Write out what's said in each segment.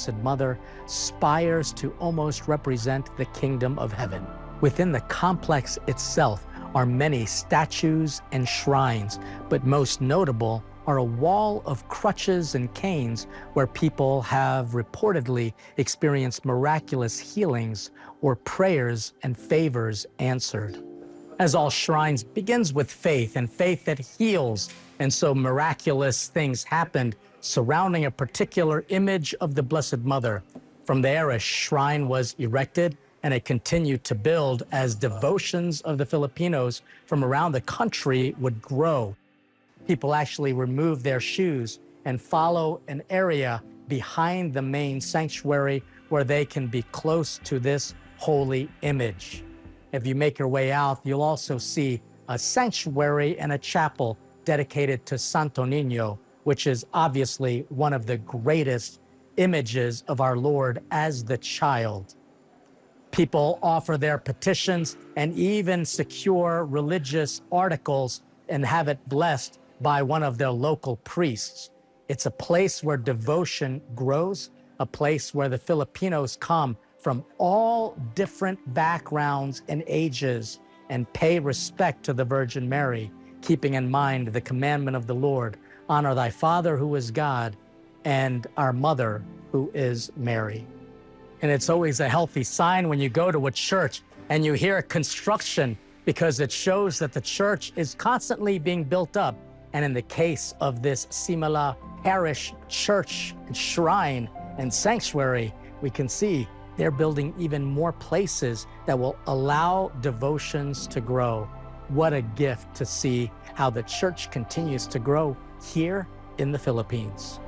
Blessed Mother spires to almost represent the kingdom of heaven. Within the complex itself are many statues and shrines, but most notable are a wall of crutches and canes where people have reportedly experienced miraculous healings or prayers and favors answered. As all shrines begins with faith, and faith that heals, and so miraculous things happened surrounding a particular image of the Blessed Mother. From there, a shrine was erected, and it continued to build as devotions of the Filipinos from around the country would grow. People actually remove their shoes and follow an area behind the main sanctuary where they can be close to this holy image. If you make your way out, you'll also see a sanctuary and a chapel dedicated to Santo Niño, which is obviously one of the greatest images of our Lord as the child. People offer their petitions and even secure religious articles and have it blessed by one of their local priests. It's a place where devotion grows, a place where the Filipinos come from all different backgrounds and ages and pay respect to the Virgin Mary, keeping in mind the commandment of the Lord, honor thy Father who is God, and our Mother who is Mary. And it's always a healthy sign when you go to a church and you hear construction, because it shows that the church is constantly being built up. And in the case of this Simala Parish Church, Shrine, and Sanctuary, we can see they're building even more places that will allow devotions to grow. What a gift to see how the church continues to grow here in the Philippines.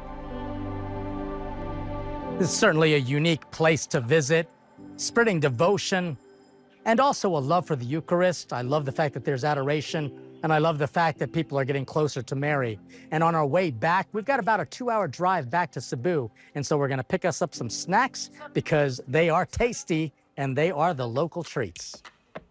This is certainly a unique place to visit, spreading devotion, and also a love for the Eucharist. I love the fact that there's adoration, and I love the fact that people are getting closer to Mary. And on our way back, we've got about a 2-hour drive back to Cebu, and so we're gonna pick us up some snacks because they are tasty and they are the local treats.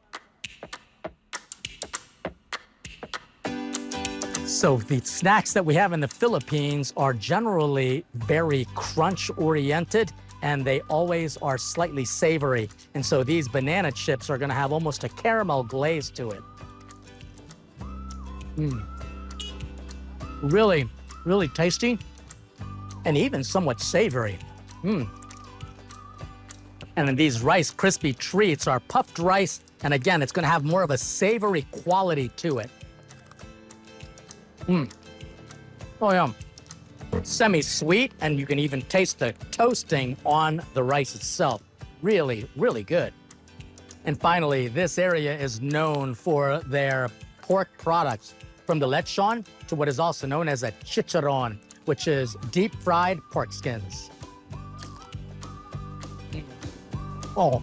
So the snacks that we have in the Philippines are generally very crunch-oriented, and they always are slightly savory. And so these banana chips are gonna have almost a caramel glaze to it. Really, really tasty, and even somewhat savory. And then these Rice Krispie treats are puffed rice, and again, it's gonna have more of a savory quality to it. Oh yeah, semi-sweet, and you can even taste the toasting on the rice itself. Really, really good. And finally, this area is known for their pork products, from the lechon to what is also known as a chicharron, which is deep-fried pork skins. Oh.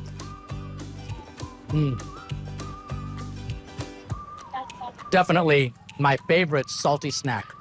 Definitely my favorite salty snack.